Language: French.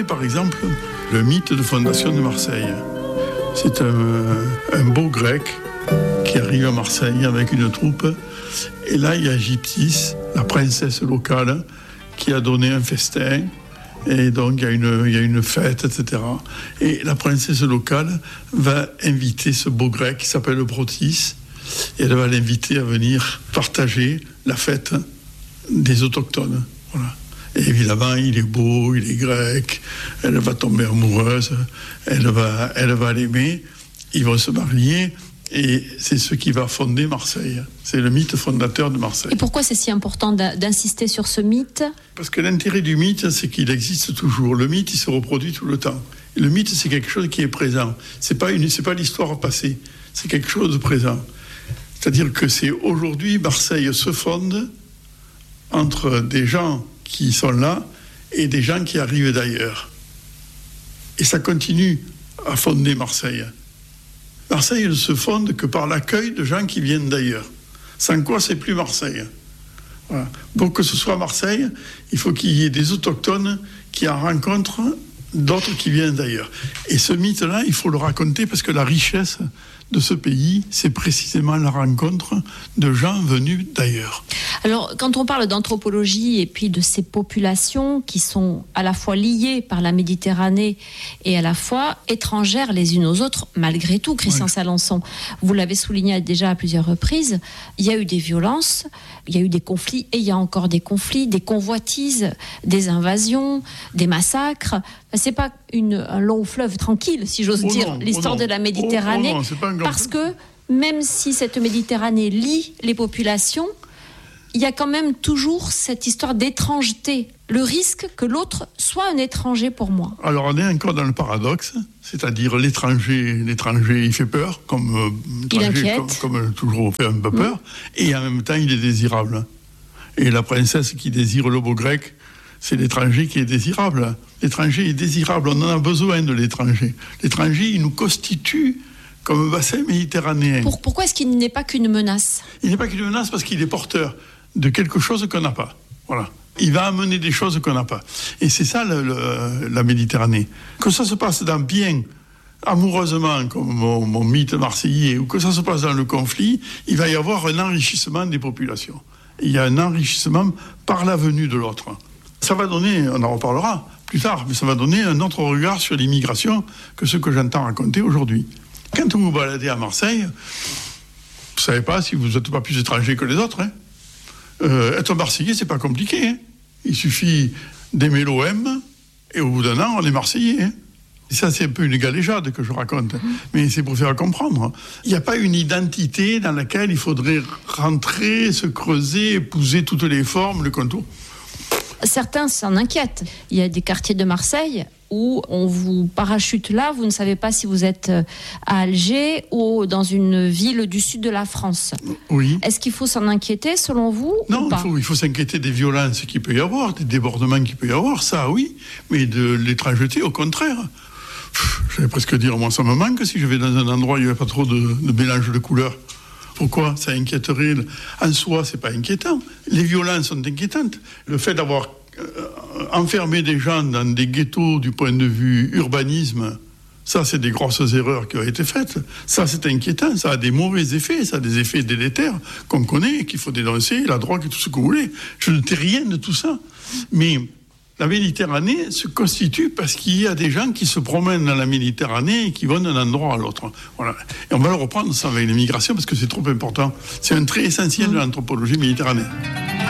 par exemple, le mythe de fondation de Marseille. C'est un beau grec qui arrive à Marseille avec une troupe. Et là, il y a Gyptis, la princesse locale, qui a donné un festin. Et donc, il y a une fête, etc. Et la princesse locale va inviter ce beau grec qui s'appelle Protis. Et elle va l'inviter à venir partager la fête des autochtones. Voilà. Et évidemment, il est beau, il est grec. Elle va tomber amoureuse. Elle va l'aimer. Ils vont se marier. Et c'est ce qui va fonder Marseille. C'est le mythe fondateur de Marseille. Et pourquoi c'est si important d'insister sur ce mythe ? Parce que l'intérêt du mythe, c'est qu'il existe toujours. Le mythe, il se reproduit tout le temps. Et le mythe, c'est quelque chose qui est présent. C'est pas l'histoire passée. C'est quelque chose de présent. C'est-à-dire que c'est aujourd'hui, Marseille se fonde entre des gens qui sont là et des gens qui arrivent d'ailleurs. Et ça continue à fonder Marseille. Marseille ne se fonde que par l'accueil de gens qui viennent d'ailleurs. Sans quoi, c'est plus Marseille. Voilà. Pour que ce soit Marseille, il faut qu'il y ait des autochtones qui en rencontrent d'autres qui viennent d'ailleurs. Et ce mythe-là, il faut le raconter parce que la richesse de ce pays, c'est précisément la rencontre de gens venus d'ailleurs. Alors, quand on parle d'anthropologie et puis de ces populations qui sont à la fois liées par la Méditerranée et à la fois étrangères les unes aux autres, malgré tout, Christian Salençon, vous l'avez souligné déjà à plusieurs reprises, il y a eu des violences, il y a eu des conflits et il y a encore des conflits, des convoitises, des invasions, des massacres. C'est pas un long fleuve tranquille, si j'ose dire, l'histoire de la Méditerranée, parce que même si cette Méditerranée lie les populations, il y a quand même toujours cette histoire d'étrangeté, le risque que l'autre soit un étranger pour moi. Alors on est encore dans le paradoxe, c'est-à-dire l'étranger il fait peur, comme toujours fait un peu peur, et en même temps il est désirable. Et la princesse qui désire le beau grec, c'est l'étranger qui est désirable. L'étranger est désirable, on en a besoin de l'étranger. L'étranger, il nous constitue comme un bassin méditerranéen. Pourquoi est-ce qu'il n'est pas qu'une menace ? Il n'est pas qu'une menace parce qu'il est porteur de quelque chose qu'on n'a pas. Voilà. Il va amener des choses qu'on n'a pas. Et c'est ça la Méditerranée. Que ça se passe bien amoureusement, comme mon mythe marseillais, ou que ça se passe dans le conflit, il va y avoir un enrichissement des populations. Il y a un enrichissement par la venue de l'autre. Ça va donner, on en reparlera plus tard, mais ça va donner un autre regard sur l'immigration que ce que j'entends raconter aujourd'hui. Quand vous vous baladez à Marseille, vous ne savez pas si vous n'êtes pas plus étranger que les autres. Être Marseillais, c'est pas compliqué. Il suffit d'aimer l'OM et au bout d'un an, on est Marseillais. Et ça, c'est un peu une galéjade que je raconte, mais c'est pour faire comprendre. Il n'y a pas une identité dans laquelle il faudrait rentrer, se creuser, épouser toutes les formes, le contour. Certains s'en inquiètent. Il y a des quartiers de Marseille où on vous parachute là, vous ne savez pas si vous êtes à Alger ou dans une ville du sud de la France. Oui. Est-ce qu'il faut s'en inquiéter selon vous Non, ou pas ? il faut s'inquiéter des violences qu'il peut y avoir, des débordements qu'il peut y avoir, ça oui, mais de l'étrangeté au contraire. J'allais presque dire, moi ça me manque si je vais dans un endroit où il n'y a pas trop de mélange de couleurs. Pourquoi ça inquiéterait ? En soi, c'est pas inquiétant. Les violences sont inquiétantes. Le fait d'avoir enfermé des gens dans des ghettos du point de vue urbanisme, ça, c'est des grosses erreurs qui ont été faites. Ça, c'est inquiétant. Ça a des mauvais effets. Ça a des effets délétères qu'on connaît et qu'il faut dénoncer, la drogue et tout ce que vous voulez. Je ne dis rien de tout ça. Mais la Méditerranée se constitue parce qu'il y a des gens qui se promènent dans la Méditerranée et qui vont d'un endroit à l'autre. Voilà. Et on va le reprendre ça avec l'immigration parce que c'est trop important. C'est un trait essentiel de l'anthropologie méditerranéenne.